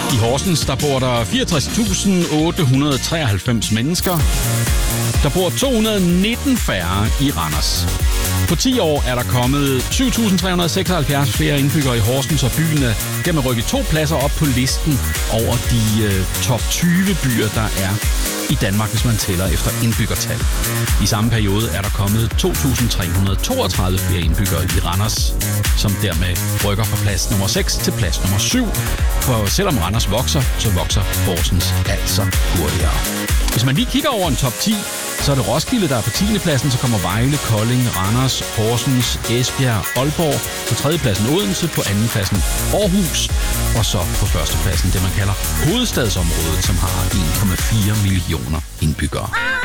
I Horsens, der bor der 64.893 mennesker. Der bor 219 færre i Randers. På 10 år er der kommet 7.376 flere indbyggere i Horsens, og byen er dermed rykket 2 pladser op på listen over de top 20 byer, der er i Danmark, hvis man tæller efter indbyggertal. I samme periode er der kommet 2.332 flere indbyggere i Randers, som dermed rykker fra plads nummer 6 til plads nummer 7. For selvom Randers vokser, så vokser Horsens altså hurtigere. Hvis man lige kigger over en top 10, så er det Roskilde, der er på 10. pladsen, så kommer Vejle, Kolding, Randers, Horsens, Esbjerg, Aalborg. På 3. pladsen Odense, på 2. pladsen Aarhus, og så på 1. pladsen det, man kalder hovedstadsområdet, som har 1,4 millioner indbyggere.